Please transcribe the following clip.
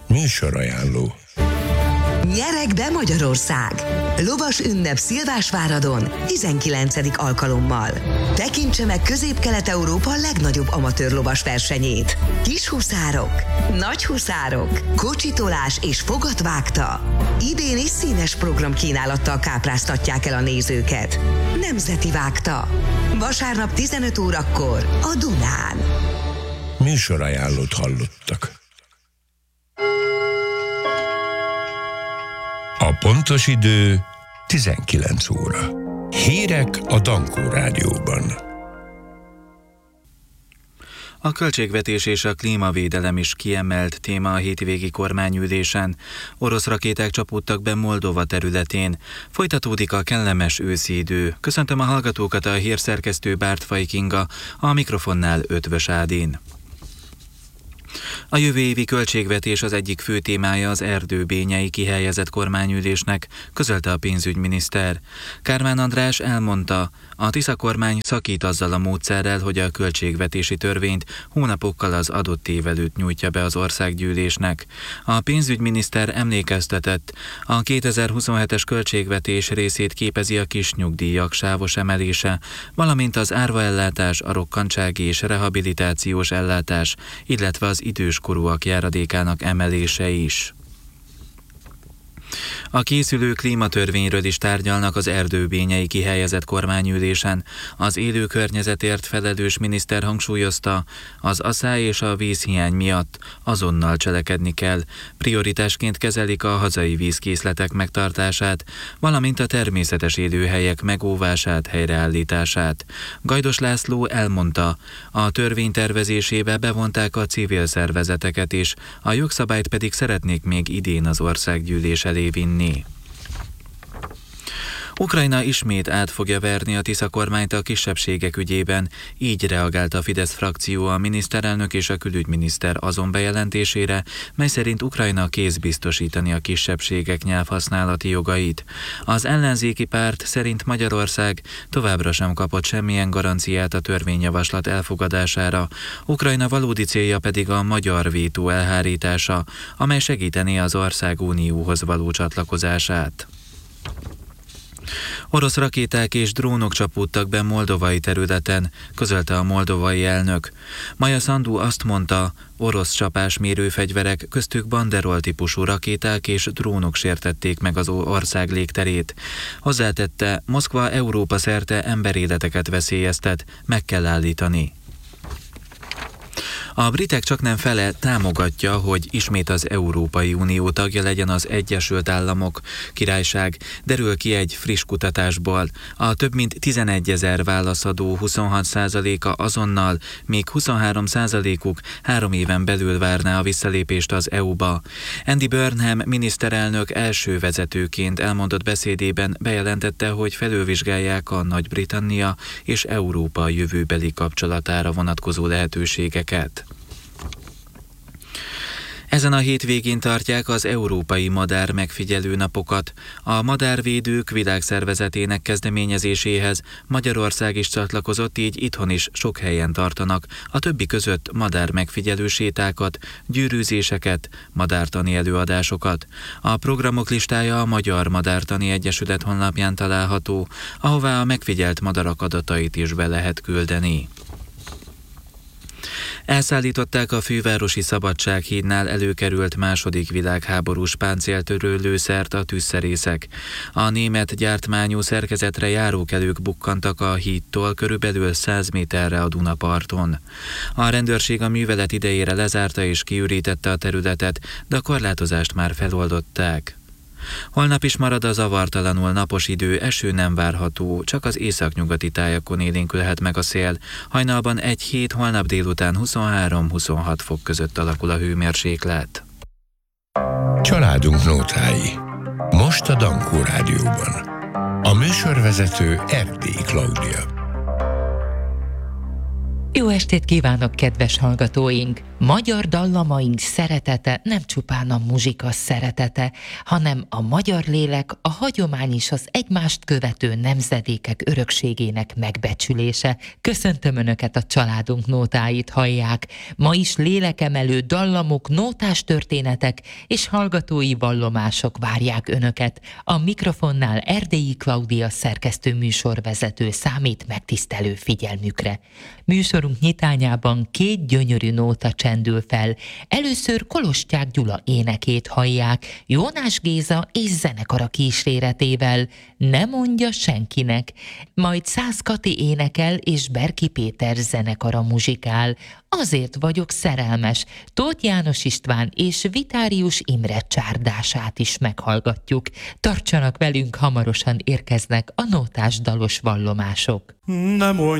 Műsorajánló. Nyereg be Magyarország! Lovas ünnep Szilvásváradon 19. alkalommal. Tekintse meg Közép-Kelet-Európa legnagyobb amatőr lovas versenyét. Kis huszárok, nagy huszárok, kocsitolás és fogatvágta. Idén is színes programkínálattal kápráztatják el a nézőket. Nemzeti vágta. Vasárnap 15 órakor a Dunán. Műsorajánlót hallottak. A pontos idő 19 óra. Hírek a Dankó Rádióban. A költségvetés és a klímavédelem is kiemelt téma a hétvégi kormányülésen. Orosz rakéták csapódtak be Moldova területén. Folytatódik a kellemes őszi idő. Köszöntöm a hallgatókat, a hírszerkesztő Bártfai Kinga, a mikrofonnál Ötvös Ádin. A jövő évi költségvetés az egyik fő témája az erdőbényei kihelyezett kormányülésnek, közölte a pénzügyminiszter. Kármán András elmondta, a Tisza kormány szakít azzal a módszerrel, hogy a költségvetési törvényt hónapokkal az adott év előtt nyújtja be az országgyűlésnek. A pénzügyminiszter emlékeztetett, a 2027-es költségvetés részét képezi a kisnyugdíjak sávos emelése, valamint az árvaellátás, a rokkantsági és rehabilitációs ellátás, illetve az időskorúak járadékának emelése is. A készülő klímatörvényről is tárgyalnak az erdőbényei kihelyezett kormányülésen. Az élő környezetért felelős miniszter hangsúlyozta, az aszály és a vízhiány miatt azonnal cselekedni kell. Prioritásként kezelik a hazai vízkészletek megtartását, valamint a természetes élőhelyek megóvását, helyreállítását. Gajdos László elmondta, a törvény tervezésébe bevonták a civil szervezeteket is, a jogszabályt pedig szeretnék még idén az országgyűlés elé vinni. Ukrajna ismét át fogja verni a Tisza kormányt a kisebbségek ügyében, így reagált a Fidesz frakció a miniszterelnök és a külügyminiszter azon bejelentésére, mely szerint Ukrajna kész biztosítani a kisebbségek nyelvhasználati jogait. Az ellenzéki párt szerint Magyarország továbbra sem kapott semmilyen garanciát a törvényjavaslat elfogadására, Ukrajna valódi célja pedig a magyar vétó elhárítása, amely segítené az ország unióhoz való csatlakozását. Orosz rakéták és drónok csapódtak be moldovai területen, közölte a moldovai elnök. Maja Sandu azt mondta, orosz csapásmérő fegyverek, köztük Banderol típusú rakéták és drónok sértették meg az ország légterét. Hozzátette, Moszkva Európa szerte emberéleteket veszélyeztet, meg kell állítani. A britek csaknem fele támogatja, hogy ismét az Európai Unió tagja legyen az Egyesült Államok Királyság, derül ki egy friss kutatásból. A több mint 11 000 válaszadó 26%-a azonnal, míg 23%-uk 3 éven belül várná a visszalépést az EU-ba. Andy Burnham miniszterelnök első vezetőként elmondott beszédében bejelentette, hogy felülvizsgálják a Nagy-Britannia és Európa jövőbeli kapcsolatára vonatkozó lehetőségeket. Ezen a hétvégén tartják az Európai Madár Megfigyelő Napokat. A Madárvédők Világszervezetének kezdeményezéséhez Magyarország is csatlakozott, így itthon is sok helyen tartanak, a többi között madár megfigyelő sétákat, gyűrűzéseket, madártani előadásokat. A programok listája a Magyar Madártani Egyesület honlapján található, ahová a megfigyelt madarak adatait is be lehet küldeni. Elszállították a fővárosi Szabadsághídnál előkerült második világháborús páncéltörő lőszert a tűzszerészek. A német gyártmányú szerkezetre járókelők bukkantak a hídtól körülbelül 100 méterre a Dunaparton. A rendőrség a művelet idejére lezárta és kiürítette a területet, de a korlátozást már feloldották. Holnap is marad a zavartalanul napos idő, eső nem várható, csak az északnyugati tájakon élénkülhet meg a szél. Hajnalban 1-7, holnap délután 23-26 fok között alakul a hőmérséklet. Családunk nótái. Most a Dankó Rádióban. A műsorvezető Erdélyi Klaudia. Jó estét kívánok, kedves hallgatóink! Magyar dallamaink szeretete nem csupán a muzsika szeretete, hanem a magyar lélek, a hagyomány és az egymást követő nemzedékek örökségének megbecsülése. Köszöntöm Önöket, a családunk nótáit hallják. Ma is lélekemelő dallamok, nótás történetek és hallgatói vallomások várják Önöket. A mikrofonnál Erdélyi Klaudia szerkesztő műsorvezető számít megtisztelő figyelmükre. Műsorunk nyitányában 2 gyönyörű nóta csendül fel. Először Kolostyák Gyula énekét hallják, Jónás Géza és zenekara kíséretével, Ne mondja senkinek. Majd Szász Kati énekel és Berki Péter zenekara muzsikál. Azért vagyok szerelmes, Tóth János István és Vitárius Imre csárdását is meghallgatjuk. Tartsanak velünk, hamarosan érkeznek a nótás dalos vallomások. Nem